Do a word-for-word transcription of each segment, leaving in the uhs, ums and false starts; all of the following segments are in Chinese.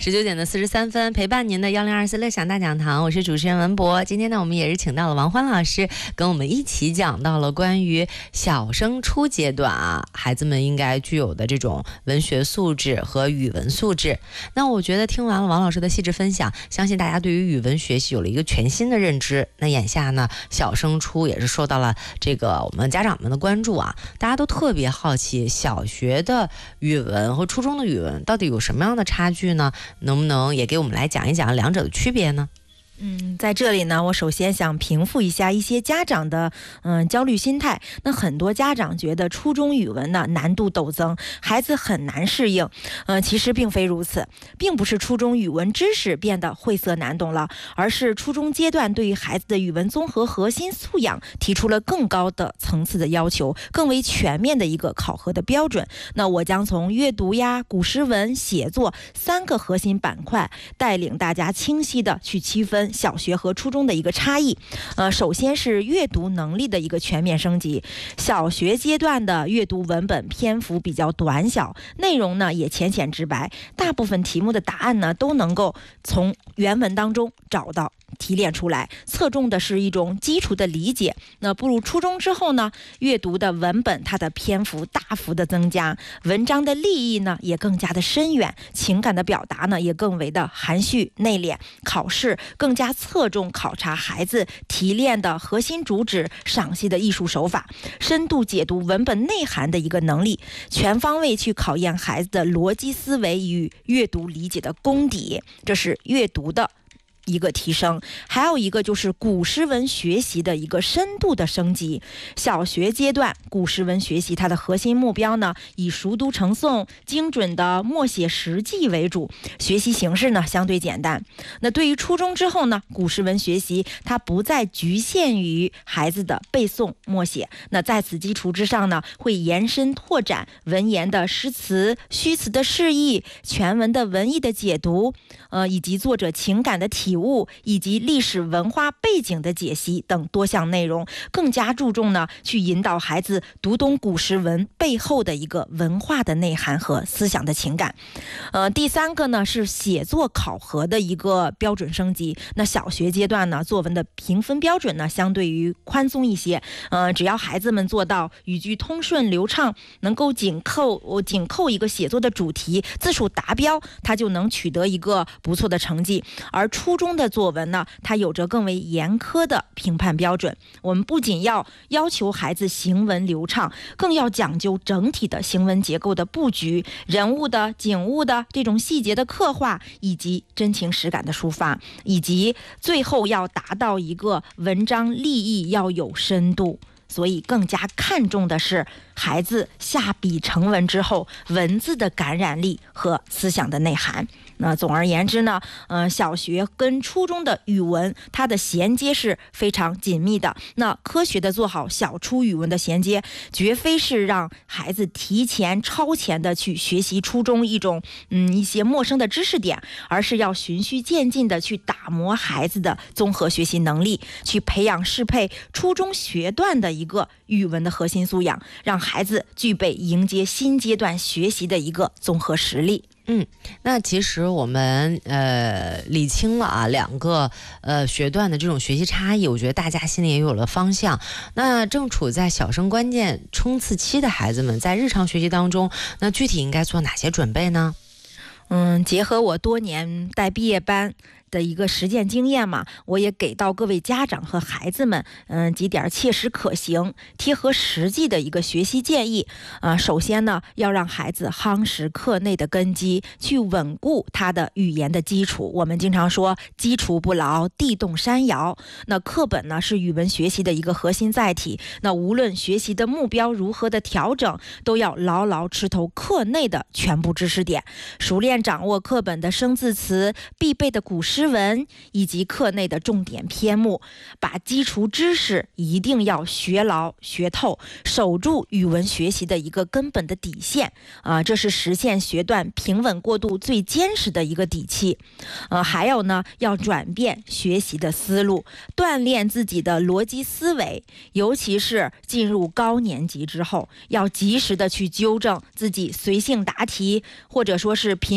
十九点的四十三分，陪伴您的幺零二四乐享大讲堂，我是主持人文博。今天呢，我们也是请到了王欢老师，跟我们一起讲到了关于小升初阶段啊，孩子们应该具有的这种文学素质和语文素质。那我觉得听完了王老师的细致分享，相信大家对于语文学习有了一个全新的认知。那眼下呢，小升初也是受到了这个我们家长们的关注啊，大家都特别好奇小学的语文和初中的语文到底有什么样的差距呢？能不能也给我们来讲一讲两者的区别呢？ 嗯，在这里呢，我首先想平复一下一些家长的嗯焦虑心态。那很多家长觉得初中语文呢难度陡增，孩子很难适应。嗯，其实并非如此，并不是初中语文知识变得晦涩难懂了，而是初中阶段对于孩子的语文综合核心素养提出了更高的层次的要求，更为全面的一个考核的标准。那我将从阅读呀、古诗文、写作三个核心板块，带领大家清晰的去区分小学和初中的一个差异。呃，首先是阅读能力的一个全面升级。小学阶段的阅读文本篇幅比较短小，内容呢也浅显直白，大部分题目的答案呢都能够从原文当中找到提炼出来，侧重的是一种基础的理解。那步入初中之后呢，阅读的文本它的篇幅大幅的增加，文章的立意呢也更加的深远，情感的表达呢也更为的含蓄内敛，考试更加侧重考察孩子提炼的核心主旨，赏析的艺术手法，深度解读文本内涵的一个能力，全方位去考验孩子的逻辑思维与阅读理解的功底。这是阅读的一个提升。还有一个就是古诗文学习的一个深度的升级。小学阶段古诗文学习它的核心目标呢，以熟读成诵、精准的默写实记为主，学习形式呢相对简单。那对于初中之后呢，古诗文学习它不再局限于孩子的背诵默写，那在此基础之上呢，会延伸拓展文言的诗词、虚词的释义、全文的文意的解读，呃，以及作者情感的体物以及历史文化背景的解析等多项内容，更加注重呢去引导孩子读懂古诗文背后的一个文化的内涵和思想的情感。呃，第三个呢是写作考核的一个标准升级。那小学阶段呢，作文的评分标准呢相对于宽松一些，呃，只要孩子们做到语句通顺流畅，能够紧扣紧扣一个写作的主题，字数达标，他就能取得一个不错的成绩。而初中的作文呢，它有着更为严苛的评判标准。我们不仅要要求孩子行文流畅，更要讲究整体的行文结构的布局、人物的、景物的这种细节的刻画，以及真情实感的抒发，以及最后要达到一个文章立意要有深度。所以更加看重的是孩子下笔成文之后文字的感染力和思想的内涵。那总而言之呢，呃，小学跟初中的语文它的衔接是非常紧密的。那科学的做好小初语文的衔接，绝非是让孩子提前超前的去学习初中一种嗯一些陌生的知识点，而是要循序渐进的去打磨孩子的综合学习能力，去培养适配初中学段的一个语文的核心素养，让孩子具备迎接新阶段学习的一个综合实力。 嗯，那其实我们呃理清了啊两个呃学段的这种学习差异，我觉得大家心里也有了方向。那正处在小升关键冲刺期的孩子们，在日常学习当中，那具体应该做哪些准备呢？ 嗯，结合我多年带毕业班的一个实践经验嘛，我也给到各位家长和孩子们嗯几点切实可行、贴合实际的一个学习建议。呃，首先呢，要让孩子夯实课内的根基，去稳固他的语言的基础。我们经常说基础不牢，地动山摇。那课本呢是语文学习的一个核心载体，那无论学习的目标如何的调整，都要牢牢吃透课内的全部知识点，熟练掌握课本的生字词、必备的古诗文以及课内的重点篇目，把基础知识一定要学牢学透，守住语文学习的一个根本的底线啊、呃，这是实现学段平稳过渡最坚实的一个底气。呃，还有呢，要转变学习的思路，锻炼自己的逻辑思维，尤其是进入高年级之后，要及时的去纠正自己随性答题或者说是频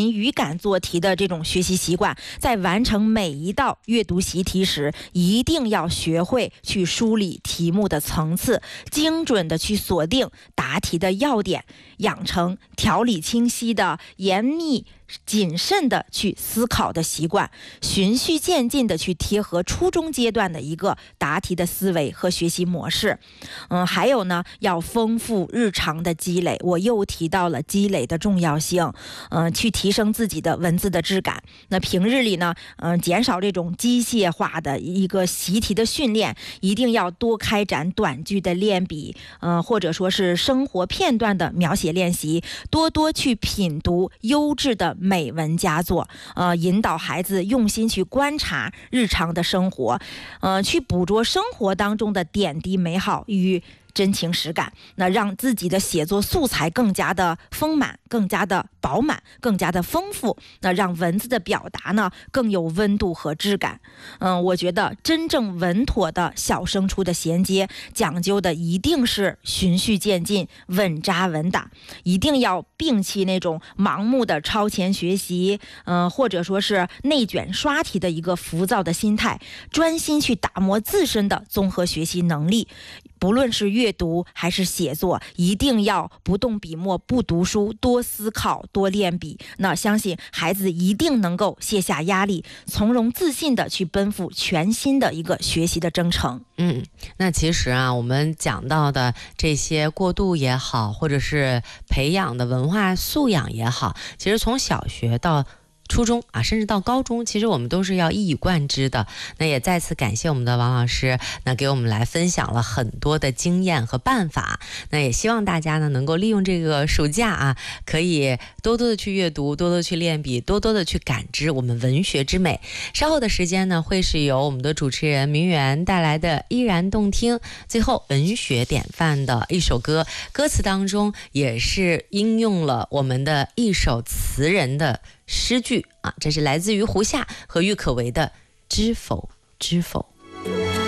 凭语感做题的这种学习习惯，在完成每一道阅读习题时，一定要学会去梳理题目的层次，精准的去锁定答题的要点，养成条理清晰的严密谨慎的去思考的习惯，循序渐进的去贴合初中阶段的一个答题的思维和学习模式。嗯，还有呢，要丰富日常的积累。我又提到了积累的重要性，嗯，去提升自己的文字的质感。那平日里呢，嗯，减少这种机械化的一个习题的训练，一定要多开展短句的练笔，嗯，或者说是生活片段的描写练习，多多去品读优质的美文佳作，呃，引导孩子用心去观察日常的生活，呃，去捕捉生活当中的点滴美好与真情实感，那让自己的写作素材更加的丰满，更加的饱满，更加的丰富，那让文字的表达呢更有温度和质感。嗯，我觉得真正稳妥的小升初的衔接，讲究的一定是循序渐进，稳扎稳打，一定要摒弃那种盲目的超前学习，嗯、呃，或者说是内卷刷题的一个浮躁的心态，专心去打磨自身的综合学习能力。不论是阅读还是写作，一定要不动笔墨，不读书，多思考，多练笔。那相信孩子一定能够卸下压力，从容自信的去奔赴全新的一个学习的征程。 嗯，那其实啊，我们讲到的这些过渡也好，或者是培养的文化素养也好，其实从小学到初中啊，甚至到高中，其实我们都是要一以贯之的。那也再次感谢我们的王老师，那给我们来分享了很多的经验和办法。那也希望大家呢能够利用这个暑假啊，可以多多的去阅读，多多的去练笔，多多的去感知我们文学之美。稍后的时间呢，会是由我们的主持人明媛带来的依然动听。最后，文学典范的一首歌，歌词当中也是应用了我们的一首词人的诗句啊，这是来自于胡夏和郁可唯的《知否知否》。